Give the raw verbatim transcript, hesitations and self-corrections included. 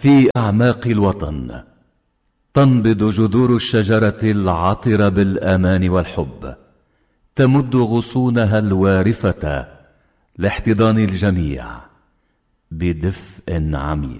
في أعماق الوطن تنبض جذور الشجرة العطرة بالأمان والحب، تمد غصونها الوارفة لاحتضان الجميع بدفء عميق.